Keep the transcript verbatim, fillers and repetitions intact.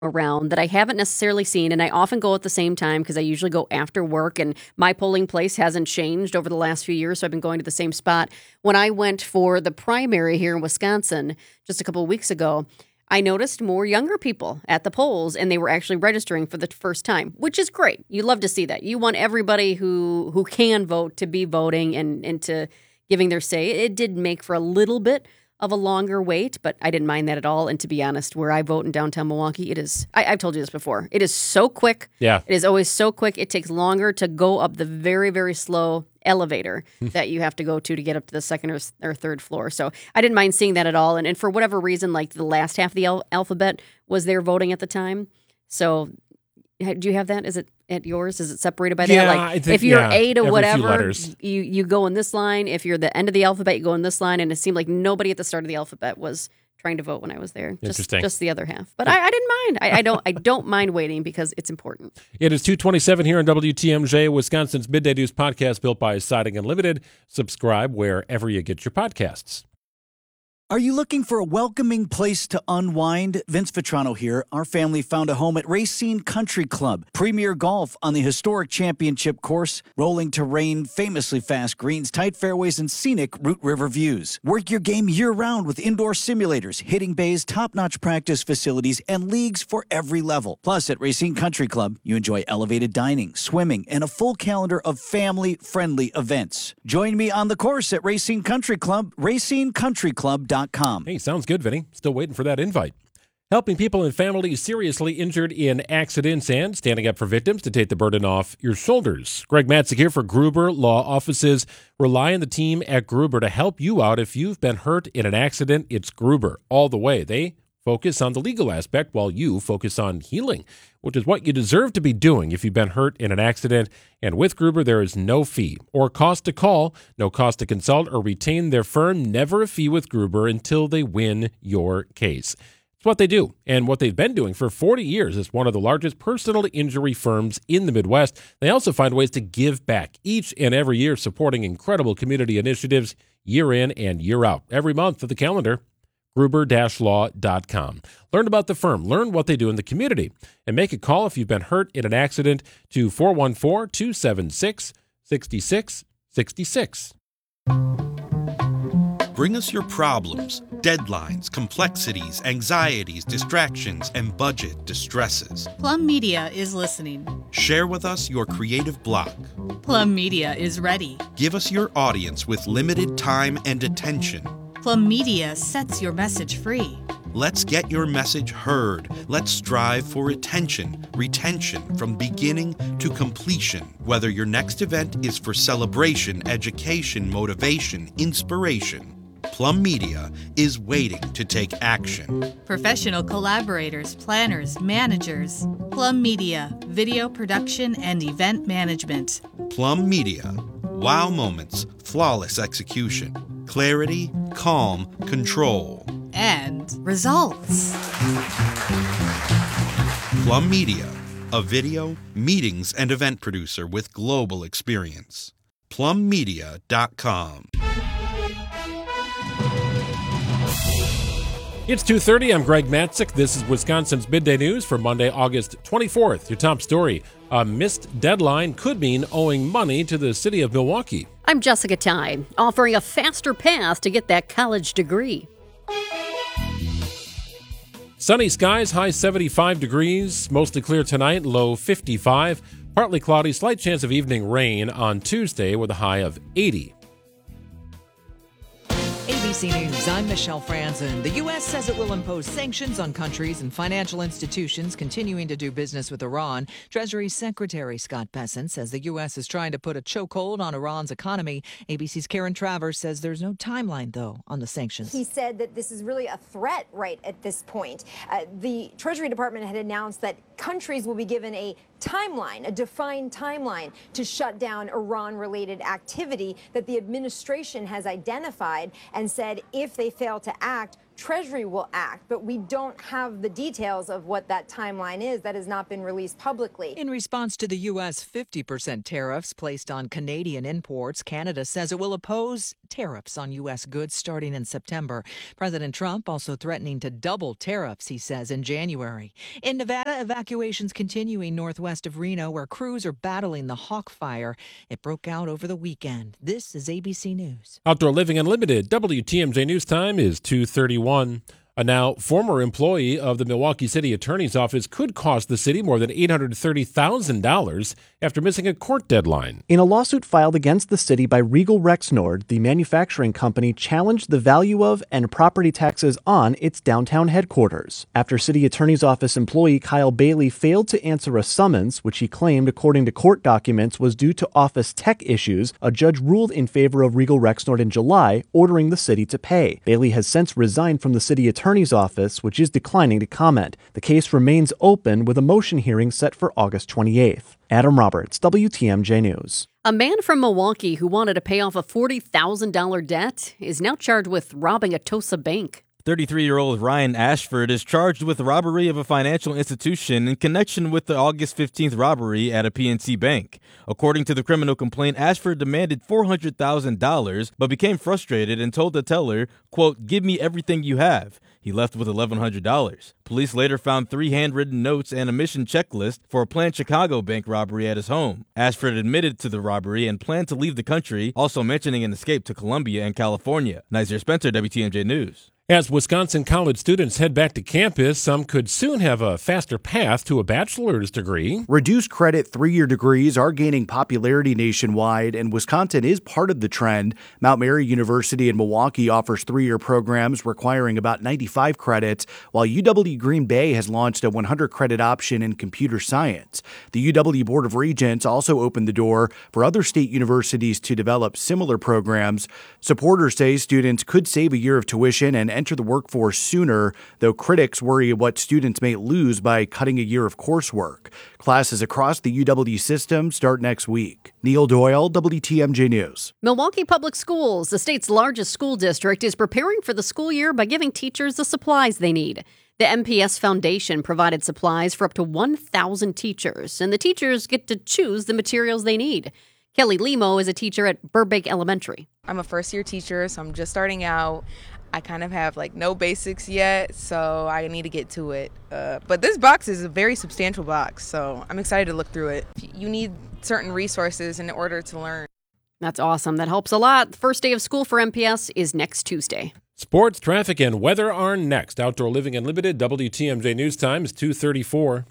around that I haven't necessarily seen, and I often go at the same time because I usually go after work, and my polling place hasn't changed over the last few years, so I've been going to the same spot. When I went for the primary here in Wisconsin just a couple of weeks ago, I noticed more younger people at the polls, and they were actually registering for the first time, which is great. You love to see that. You want everybody who who can vote to be voting and, and to giving their say. It did make for a little bit of a longer wait, but I didn't mind that at all. And to be honest, where I vote in downtown Milwaukee, it is, I, I've told you this before, it is so quick. Yeah. It is always so quick. It takes longer to go up the very, very slow elevator that you have to go to to get up to the second or, or third floor. So I didn't mind seeing that at all. And, and for whatever reason, like the last half of the al- alphabet was there voting at the time. So do you have that? Is it at yours? Is it separated by that? Yeah, like I think, if you're yeah, A to every few whatever, letters. you you go in this line. If you're the end of the alphabet, you go in this line. And it seemed like nobody at the start of the alphabet was trying to vote when I was there. Just, Interesting. just the other half. But I, I didn't mind. I, I don't I don't mind waiting because it's important. It is two twenty-seven here on W T M J, Wisconsin's Midday News podcast built by Siding Unlimited. Subscribe wherever you get your podcasts. Are you looking for a welcoming place to unwind? Vince Vitrano here. Our family found a home at Racine Country Club. Premier golf on the historic championship course. Rolling terrain, famously fast greens, tight fairways, and scenic Root River views. Work your game year-round with indoor simulators, hitting bays, top-notch practice facilities, and leagues for every level. Plus, at Racine Country Club, you enjoy elevated dining, swimming, and a full calendar of family-friendly events. Join me on the course at Racine Country Club, racine country club dot com. Hey, sounds good, Vinny. Still waiting for that invite. Helping people and families seriously injured in accidents and standing up for victims to take the burden off your shoulders. Greg Matzik here for Gruber Law Offices. Rely on the team at Gruber to help you out. If you've been hurt in an accident, it's Gruber all the way. They focus on the legal aspect while you focus on healing, which is what you deserve to be doing if you've been hurt in an accident. And with Gruber, there is no fee or cost to call, no cost to consult or retain their firm. Never a fee with Gruber until they win your case. It's what they do and what they've been doing for forty years as one of the largest personal injury firms in the Midwest. They also find ways to give back each and every year, supporting incredible community initiatives year in and year out. Every month of the calendar, gruber dash law dot com. Learn about the firm, learn what they do in the community, and make a call if you've been hurt in an accident to four one four, two seven six, six six six six. Bring us your problems, deadlines, complexities, anxieties, distractions, and budget distresses. Plum Media is listening. Share with us your creative block. Plum Media is ready. Give us your audience with limited time and attention. Plum Media sets your message free. Let's get your message heard. Let's strive for attention, retention from beginning to completion. Whether your next event is for celebration, education, motivation, inspiration, Plum Media is waiting to take action. Professional collaborators, planners, managers. Plum Media, video production and event management. Plum Media, wow moments, flawless execution. Clarity, calm, control. And results. Plum Media, a video, meetings, and event producer with global experience. plum media dot com. It's two thirty. I'm Greg Matzik. This is Wisconsin's Midday News for Monday, August twenty-fourth. Your top story, a missed deadline could mean owing money to the city of Milwaukee. I'm Jessica Ty, offering a faster path to get that college degree. Sunny skies, high seventy-five degrees, mostly clear tonight, low fifty-five. Partly cloudy, slight chance of evening rain on Tuesday with a high of eighty. A B C News, I'm Michelle Franzen. The U S says it will impose sanctions on countries and financial institutions continuing to do business with Iran. Treasury Secretary Scott Bessent says the U S is trying to put a chokehold on Iran's economy. A B C's Karen Travers says there's no timeline, though, on the sanctions. He said that this is really a threat right at this point. Uh, the Treasury Department had announced that countries will be given a timeline, a defined timeline to shut down Iran-related activity that the administration has identified and said if they fail to act, Treasury will act, but we don't have the details of what that timeline is. That has not been released publicly. In response to the U S fifty percent tariffs placed on Canadian imports, Canada says it will oppose tariffs on U S goods starting in September. President Trump also threatening to double tariffs, he says, in January. In Nevada, evacuations continuing northwest of Reno, where crews are battling the Hawk Fire. It broke out over the weekend. This is A B C News. Outdoor Living Unlimited, W T M J News Time is two thirty-one. A now former employee of the Milwaukee City Attorney's Office could cost the city more than eight hundred thirty thousand dollars after missing a court deadline. In a lawsuit filed against the city by Regal Rexnord, the manufacturing company challenged the value of and property taxes on its downtown headquarters. After City Attorney's Office employee Kyle Bailey failed to answer a summons, which he claimed, according to court documents, was due to office tech issues, a judge ruled in favor of Regal Rexnord in July, ordering the city to pay. Bailey has since resigned from the city attorney's office, which is declining to comment. The case remains open with a motion hearing set for August twenty-eighth. Adam Roberts, W T M J News. A man from Milwaukee who wanted to pay off a forty thousand dollars debt is now charged with robbing a Tosa bank. thirty-three-year-old Ryan Ashford is charged with robbery of a financial institution in connection with the August fifteenth robbery at a P N C bank. According to the criminal complaint, Ashford demanded four hundred thousand dollars but became frustrated and told the teller, quote, "Give me everything you have." He left with eleven hundred dollars. Police later found three handwritten notes and a mission checklist for a planned Chicago bank robbery at his home. Ashford admitted to the robbery and planned to leave the country, also mentioning an escape to Colombia and California. Nazir Spencer, W T M J News. As Wisconsin college students head back to campus, some could soon have a faster path to a bachelor's degree. Reduced credit three-year degrees are gaining popularity nationwide, and Wisconsin is part of the trend. Mount Mary University in Milwaukee offers three-year programs requiring about ninety-five credits, while U W Green Bay has launched a one hundred credit option in computer science. The U W Board of Regents also opened the door for other state universities to develop similar programs. Supporters say students could save a year of tuition and enter the workforce sooner, though critics worry what students may lose by cutting a year of coursework. Classes across the U W system start next week. Neil Doyle, W T M J News. Milwaukee Public Schools, the state's largest school district, is preparing for the school year by giving teachers the supplies they need. The M P S Foundation provided supplies for up to one thousand teachers, and the teachers get to choose the materials they need. Kelly Limo is a teacher at Burbank Elementary. I'm a first-year teacher, so I'm just starting out. I kind of have like no basics yet, so I need to get to it. Uh, but this box is a very substantial box, so I'm excited to look through it. You need certain resources in order to learn. That's awesome. That helps a lot. The first day of school for M P S is next Tuesday. Sports, traffic, and weather are next. Outdoor Living Unlimited, W T M J News Time is two thirty-four.